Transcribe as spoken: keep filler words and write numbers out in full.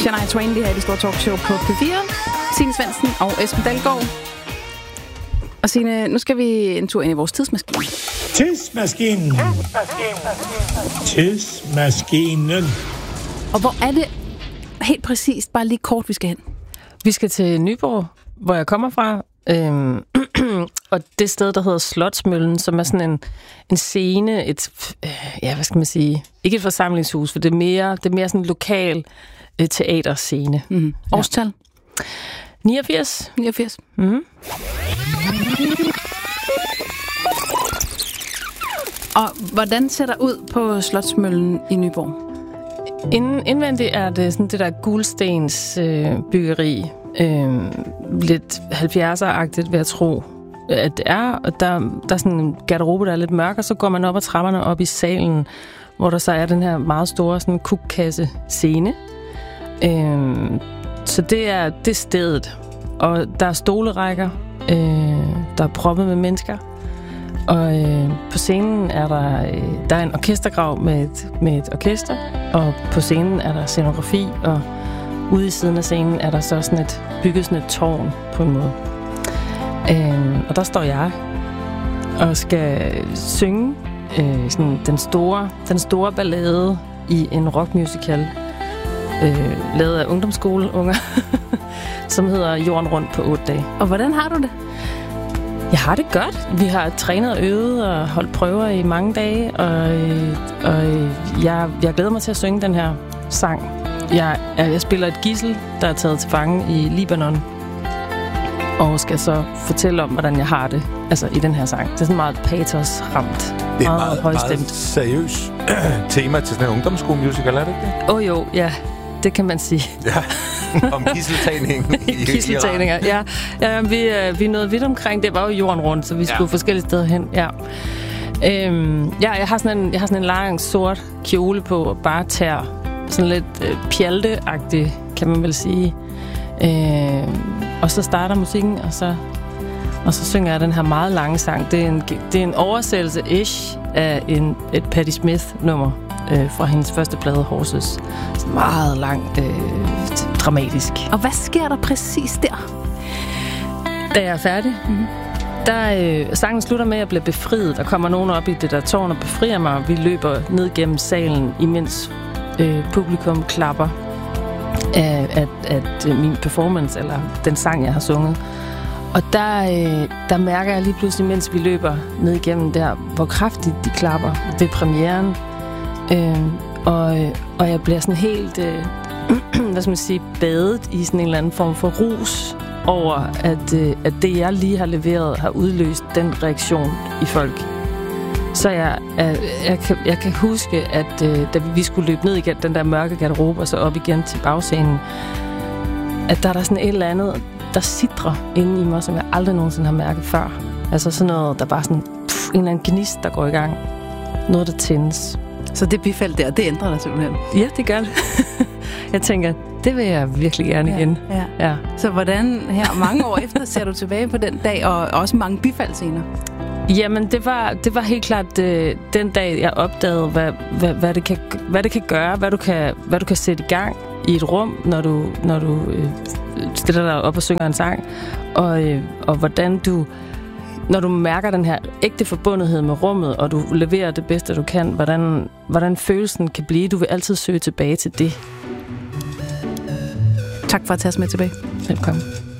Shania Twain, det her er det store talkshow på P fire. Signe Svendsen og Esben Dalgaard. Og Signe, nu skal vi en tur ind i vores tidsmaskine. Tidsmaskinen. Tidsmaskinen. Og hvor er det helt præcist, bare lige kort, vi skal hen? Vi skal til Nyborg, hvor jeg kommer fra. Øhm, og det sted, der hedder Slotsmøllen, som er sådan en, en scene, et, øh, ja, hvad skal man sige, ikke et forsamlingshus, for det er mere, det er mere sådan en lokal øh, teaterscene. Mm-hmm. Årstal? Ja. niogfirs. niogfirs. Mm-hmm. Og hvordan ser der ud på Slotsmøllen i Nyborg? Inden, indvendigt er det sådan det der gulstens øh, byggeri. Øh, lidt halvfjerdser-agtigt, vil jeg tro, at det er. Og der, der er sådan en garderobe, der er lidt mørk, og så går man op ad trapperne op i salen, hvor der så er den her meget store sådan kukkasse-scene. Øh, så det er det stedet. Og der er stolerækker, øh, der er proppet med mennesker. Og øh, på scenen er der, øh, der er en orkestergrav med et, med et orkester, og på scenen er der scenografi, og ude i siden af scenen er der så sådan et bygget sådan et tårn på en måde. Øh, og der står jeg og skal synge øh, sådan den store, den store ballade i en rockmusical, øh, lavet af ungdomsskoleunger, som hedder Jorden rundt på otte dage. Og hvordan har du det? Jeg har det godt. Vi har trænet og øvet og holdt prøver i mange dage, og, og jeg, jeg glæder mig til at synge den her sang. Jeg, jeg spiller et gidsel, der er taget til fange i Libanon, og skal så fortælle om, hvordan jeg har det, altså i den her sang. Det er sådan meget patos-ramt. Det er meget, meget, meget seriøst tema til sådan en ungdomsskolemusical, er det ikke det? Åh oh, jo, ja. Det kan man sige. Ja, om gisseltagning i Gisseltagninger, ja. ja vi, vi er nået vidt omkring. Det var jo jorden rundt, så vi skulle ja. forskellige steder hen. Ja. Øhm, ja, jeg har sådan en, jeg har sådan en lang sort kjole på, og bare tær. Sådan lidt øh, pjalteagtig, kan man vel sige. Øhm, og så starter musikken, og så, og så synger jeg den her meget lange sang. Det er en, det er en oversættelse-ish af en, et Patti Smith-nummer. Øh, fra hendes første plade, Horses. Så meget langt, øh, dramatisk. Og hvad sker der præcis der? Da jeg er færdig, mm-hmm. der øh, sangen slutter med, at jeg bliver befriet. Der kommer nogen op i det der tårn og befrier mig. Vi løber ned gennem salen, imens øh, publikum klapper af, at, at øh, min performance, eller den sang, jeg har sunget. Og der, øh, der mærker jeg lige pludselig, mens vi løber ned igennem der, hvor kraftigt de klapper ved premieren. Øh, og, og jeg bliver sådan helt, øh, hvad skal man sige, badet i sådan en eller anden form for rus over, at, øh, at det, jeg lige har leveret, har udløst den reaktion i folk. Så jeg, jeg, jeg, kan, jeg kan huske, at øh, da vi skulle løbe ned igen, den der mørke garderobe, og så op igen til bagscenen, at der er der sådan et eller andet, der sidrer inde i mig, som jeg aldrig nogensinde har mærket før. Altså sådan noget, der bare sådan, pff, en eller anden gnist, der går i gang. Noget, der tændes. Så det bifald der, det ændrer dig simpelthen? Ja, det gør det. Jeg tænker, det vil jeg virkelig gerne ja, igen. Ja. Ja. Så hvordan her mange år efter ser du tilbage på den dag, og også mange bifaldscener? Jamen, det var, det var helt klart øh, den dag, jeg opdagede, hvad, hvad, hvad, det kan, hvad det kan gøre, hvad du kan, hvad du kan sætte i gang i et rum, når du, når du øh, stiller dig op og synger en sang, og, øh, og hvordan du... Når du mærker den her ægte forbundethed med rummet, og du leverer det bedste, du kan, hvordan, hvordan følelsen kan blive. Du vil altid søge tilbage til det. Tak for at tage os med tilbage. Velkommen.